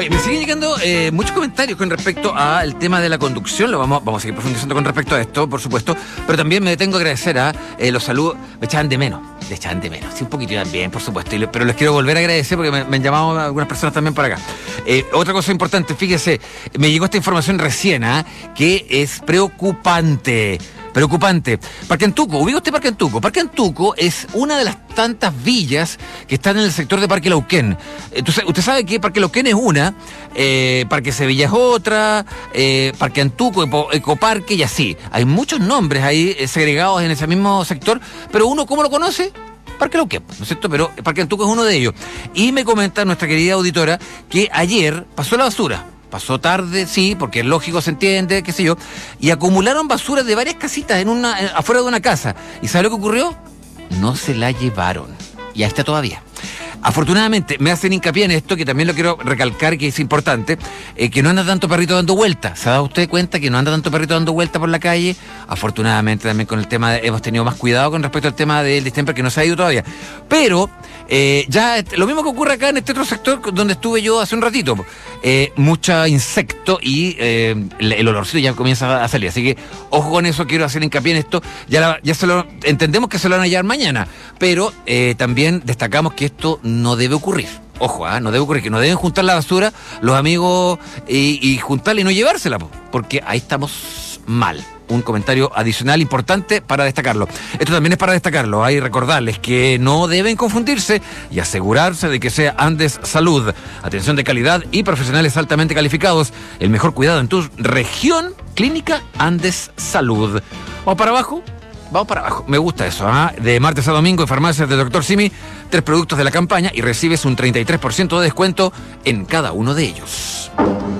Oye, me siguen llegando muchos comentarios con respecto al tema de la conducción. Vamos a seguir profundizando con respecto a esto, por supuesto. Pero también me detengo a agradecer a los saludos. Me echaban de menos. Sí, un poquito también, por supuesto. Pero les quiero volver a agradecer porque me han llamado algunas personas también por acá. Otra cosa importante, fíjese, me llegó esta información recién, que es preocupante. Parque Antuco, ubica usted Parque Antuco. Parque Antuco es una de las tantas villas que están en el sector de Parque Lauquén. Entonces, usted sabe que Parque Lauquén es una, Parque Sevilla es otra, Parque Antuco, Ecoparque y así. Hay muchos nombres ahí segregados en ese mismo sector, pero uno, ¿cómo lo conoce? Parque Lauquén, ¿no es cierto? Pero Parque Antuco es uno de ellos. Y me comenta nuestra querida auditora que ayer pasó la basura. Pasó tarde, sí, porque es lógico, se entiende, qué sé yo. Y acumularon basura de varias casitas afuera de una casa. ¿Y sabe lo que ocurrió? No se la llevaron. Y ahí está todavía. Afortunadamente, me hacen hincapié en esto, que también lo quiero recalcar, que es importante, que no anda tanto perrito dando vueltas. ¿Se ha dado usted cuenta que no anda tanto perrito dando vueltas por la calle? Afortunadamente también con el tema, hemos tenido más cuidado con respecto al tema del distemper, que no se ha ido todavía. Pero ya lo mismo que ocurre acá en este otro sector donde estuve yo hace un ratito. Mucho insecto y el olorcito ya comienza a salir. Así que ojo con eso, quiero hacer hincapié en esto. Ya entendemos que se lo van a llevar mañana, pero también destacamos que esto no debe ocurrir. Ojo, no debe ocurrir, que no deben juntar la basura los amigos y juntarla y no llevársela, porque ahí estamos mal. Un comentario adicional importante para destacarlo. Esto también es para destacarlo. Hay que recordarles que no deben confundirse y asegurarse de que sea Andes Salud. Atención de calidad y profesionales altamente calificados. El mejor cuidado en tu región. Clínica Andes Salud. ¿Vamos para abajo? Vamos para abajo. Me gusta eso. De martes a domingo en farmacias del Dr. Simi, 3 productos de la campaña y recibes un 33% de descuento en cada uno de ellos.